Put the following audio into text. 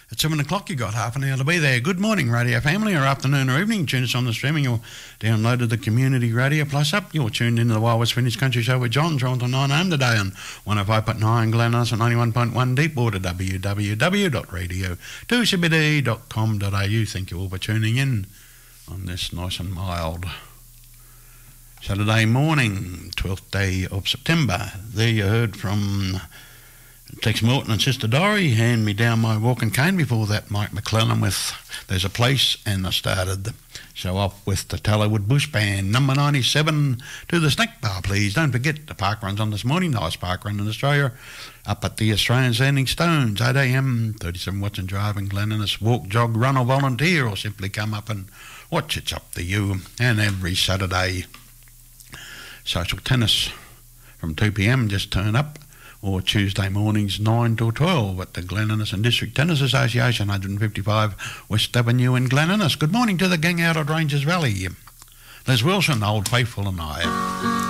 At 7 o'clock, you got half an hour to be there. Good morning, radio family, or afternoon or evening. Tune us on the streaming or downloaded the Community Radio Plus app. You're tuned into the Wild West Finnish Country Show with John, Toronto 9 a.m. today on 105.9 Glenelg and 91.1 Deepwater, www.radio2cbd.com.au. Thank you all for tuning in on this nice and mild Saturday morning, 12th day of September. There you heard from Tex Morton and Sister Dory, Hand Me Down My Walking Cane. Before that, Mike McClellan with There's a Place, and I started the show off with the Tallowood Bush Band, number 97, To the Snack Bar, please. Don't forget, the park runs on this morning, nice park run in Australia, up at the Australian Standing Stones, 8 a.m, 37 Watson Drive in Glen Innes. Walk, jog, run or volunteer, or simply come up and watch. It's up to you. And every Saturday, social tennis from 2 p.m, just turn up. Or Tuesday mornings 9 till 12 at the Glen Innes and District Tennis Association, 155 West Avenue in Glen Innes. Good morning to the gang out at Rangers Valley. Les Wilson, Old Faithful and I.